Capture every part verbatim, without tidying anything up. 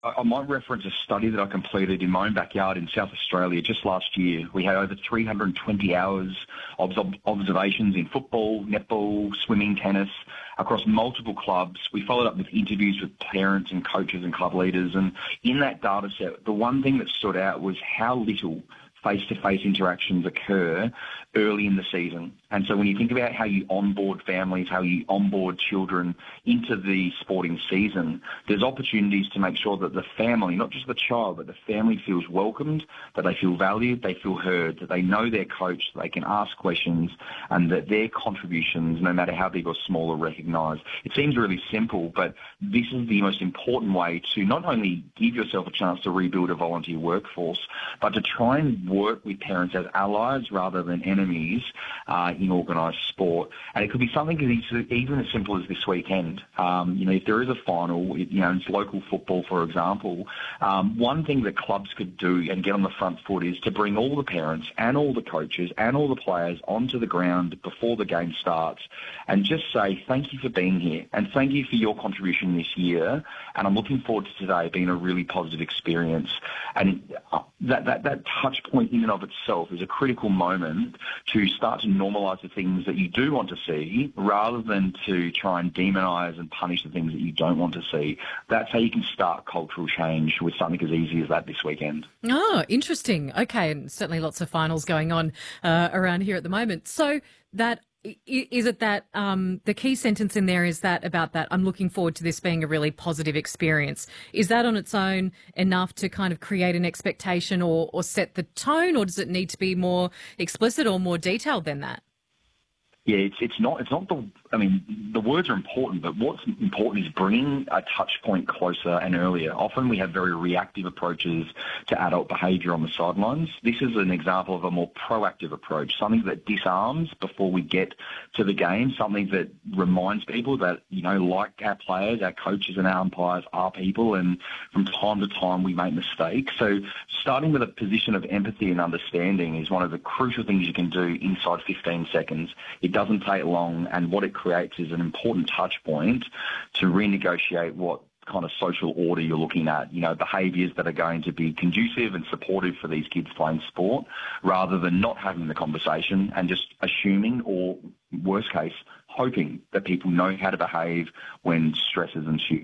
I I might reference a study that I completed in my own backyard in South Australia just last year. We had over three hundred twenty hours of ob- observations in football, netball, swimming, tennis, across multiple clubs. We followed up with interviews with parents and coaches and club leaders. And in that data set, the one thing that stood out was how little face-to-face interactions occur early in the season. And so when you think about how you onboard families, how you onboard children into the sporting season, there's opportunities to make sure that the family, not just the child, but the family feels welcomed, that they feel valued, they feel heard, that they know their coach, that they can ask questions, and that their contributions, no matter how big or small, are recognised. It seems really simple, but this is the most important way to not only give yourself a chance to rebuild a volunteer workforce, but to try and work with parents as allies rather than enemies uh, in organised sport. And it could be something as, even as simple as this weekend. Um, you know, if there is a final, you know, it's local football, for example, um, one thing that clubs could do and get on the front foot is to bring all the parents and all the coaches and all the players onto the ground before the game starts and just say, thank you for being here and thank you for your contribution this year. And I'm looking forward to today being a really positive experience. And that, that, that touch point in and of itself is a critical moment to start to normalise the things that you do want to see rather than to try and demonise and punish the things that you don't want to see. That's how you can start cultural change with something as easy as that this weekend. Oh, interesting. Okay, and certainly lots of finals going on uh, around here at the moment. So that is it that um, the key sentence in there is that about that, I'm looking forward to this being a really positive experience. Is that on its own enough to kind of create an expectation or, or set the tone, or does it need to be more explicit or more detailed than that? Yeah, it's it's not it's not the. I mean, the words are important, but what's important is bringing a touch point closer and earlier. Often we have very reactive approaches to adult behaviour on the sidelines. This is an example of a more proactive approach, something that disarms before we get to the game, something that reminds people that, you know, like our players, our coaches and our umpires are people, and from time to time we make mistakes. So starting with a position of empathy and understanding is one of the crucial things you can do inside fifteen seconds. It doesn't take long, and what it creates is an important touch point to renegotiate what kind of social order you're looking at, you know, behaviours that are going to be conducive and supportive for these kids playing sport, rather than not having the conversation and just assuming, or worst case, hoping that people know how to behave when stresses ensue.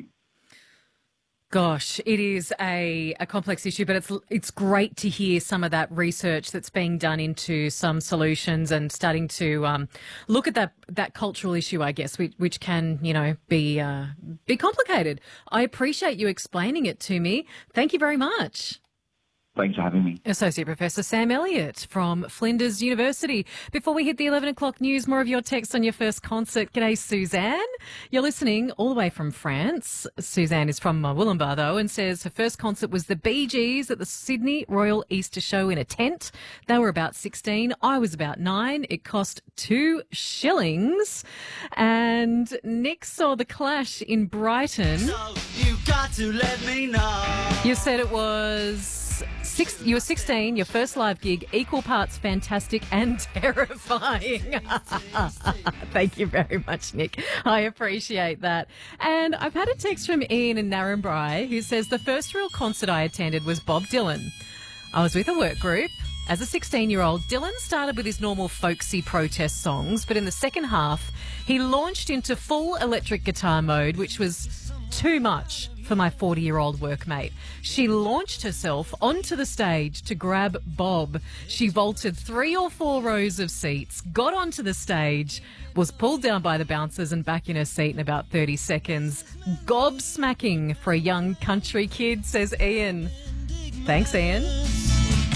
Gosh, it is a, a complex issue, but it's it's great to hear some of that research that's being done into some solutions and starting to um, look at that that cultural issue, I guess, which, which can, you know, be uh, be complicated. I appreciate you explaining it to me. Thank you very much. Thanks for having me. Associate Professor Sam Elliott from Flinders University. Before we hit the eleven o'clock news, more of your texts on your first concert. G'day, Suzanne. You're listening all the way from France. Suzanne is from Wollongbar, though, and says her first concert was the Bee Gees at the Sydney Royal Easter Show in a tent. They were about sixteen. I was about nine. It cost two shillings. And Nick saw The Clash in Brighton. So you got to let me know. You said it was... Six, you were sixteen, your first live gig, equal parts fantastic and terrifying. Thank you very much, Nick. I appreciate that. And I've had a text from Ian in Narrabri who says the first real concert I attended was Bob Dylan. I was with a work group. As a sixteen-year-old, Dylan started with his normal folksy protest songs, but in the second half, he launched into full electric guitar mode, which was too much for my forty-year-old workmate. She launched herself onto the stage to grab Bob. She vaulted three or four rows of seats, got onto the stage, was pulled down by the bouncers and back in her seat in about thirty seconds. Gobsmacking for a young country kid, says Ian. Thanks, Ian.